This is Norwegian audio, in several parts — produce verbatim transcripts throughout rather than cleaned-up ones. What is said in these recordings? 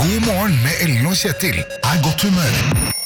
God morgen med Ellen og Kjetil er godt humør.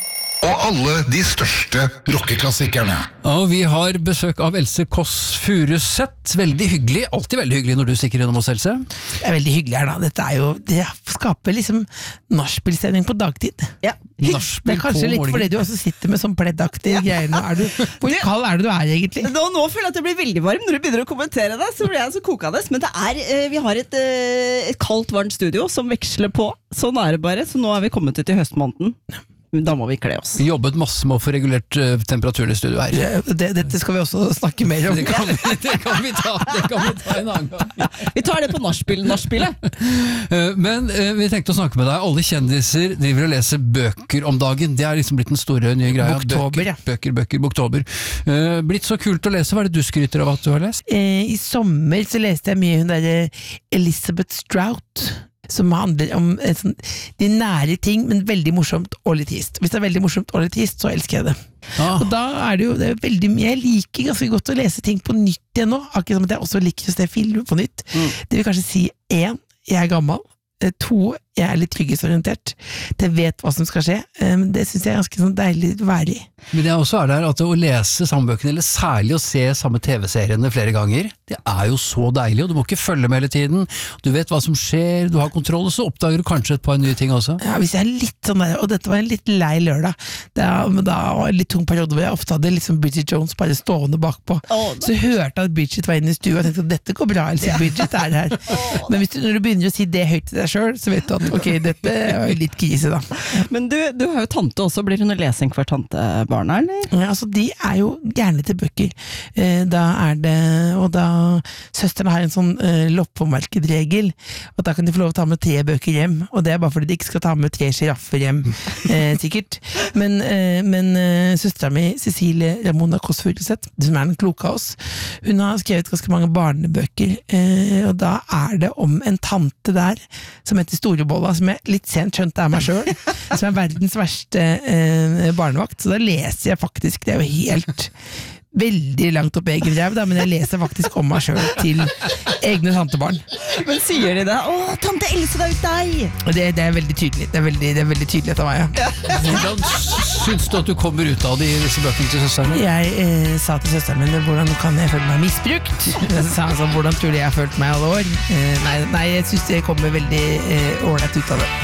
Og alle de største rockeklassikerne. Og vi har besøk av Else Kåss Furuseth. Veldig hyggelig, alltid veldig hyggelig når du stikker innom oss, Else. Det er veldig hyggelig her da. Dette er jo, det skaper liksom nachspielstemning på dagtid. Ja. Det er kanskje litt fordi du også sitter med sånn pleddaktige greier nå. Er du, hvor kald er det du er egentlig? Nå, nå føler jeg at jeg blir veldig varm når du begynner å kommentere det, så blir jeg så kokende. Men det er, vi har et, et kaldt, varmt studio som veksler på. Sånn er det bare, så nå er vi kommet ut i høstmåneden. Da må vi kle oss. Vi jobbet masse med å få regulert uh, temperaturen i studio her. Det, det, dette skal vi også snakke mer om. Det kan, vi, det kan, vi, ta, det kan vi ta en annen gang. Vi tar det på nachspiel-nachspielet. Uh, men uh, vi tenkte å snakke med deg. Alle kjendiser driver og leser bøker om dagen. Det er liksom blitt den store nye greia. Boktober, ja. Bøker, bøker, boktober. Uh, blitt så kult å lese. Hva er det du skryter av at du har lest? Eh, I sommer så leste jeg mye hun der Elizabeth Strout, som handler om eh, sånn, de nære ting, men veldig morsomt og litt hist. Hvis det er veldig morsomt og litt hist, så elsker jeg det. Ah. Og da er det jo det er veldig mye. Jeg liker ganske godt å lese ting på nytt igjen nå, akkurat som at jeg også liker å se film på nytt. Mm. Det vil kanskje si én, jeg er gammel. To, jeg er litt trygghetsorientert. Jeg vet hva som skal skje. Det synes jeg er ganske sånn deilig å være i. Men det er også er der at å lese samme bøkene, eller særlig å se samme tv-seriene flere ganger, det er jo så deilig, og du må ikke følge med hele tiden. Du vet hva som skjer, du har kontroll, og så oppdager du kanskje et par nye ting også. Ja, hvis jeg er litt sånn der, og dette var en litt lei lørdag, det er, da var en litt tung periode hvor jeg ofte hadde liksom Bridget Jones bare stående bakpå. Oh, så jeg hørte at Bridget var inne i stua, og tenkte at dette går bra, Else, Bridget er her. Men hvis du, når du begynner å si det høyt til deg selv, så vet du at ok, dette er litt krise da. Men du, du har jo tante også, blir hun å lese en hver tantebarna, eller? Ja, altså de er jo gjerne til bøker. Eh, da er det, og da søsteren har en sånn eh, loppemarkedregel, og da kan de få lov å ta med tre bøker hjem, og det er bare fordi de ikke skal ta med tre giraffer hjem, eh, sikkert. Men, eh, men eh, søsteren min, Cecilie Ramona Kåss Furuseth, som er den kloke av oss, hun har skrevet ganske mange barnebøker, eh, og da er det om en tante der, som heter Storebolla, som jeg litt sent skjønte er meg selv, som er verdens verste eh, barnevakt, så da leser jeg faktisk, det er jo helt veldig langt opp egen ræv da, men jeg leser faktisk om meg selv til egne tantebarn. Men sier de det? Åh, tante Else, det er jo deg! Det, det er veldig tydelig, det er veldig, det er veldig tydelig etter meg, ja. Hvordan syns du at du kommer ut av de, disse bøkene til søsteren? Jeg eh, sa til søsteren min, hvordan kan jeg føle meg misbrukt? Så sa han sånn, hvordan tror du jeg har følt meg alle år? Eh, nei, nei, jeg synes jeg kommer veldig eh, ordentlig ut av det.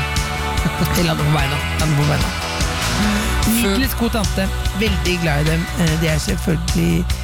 Jeg lander på beina, lander på beina. Nydelig god tante, veldig glad i dem. Det er selvfølgelig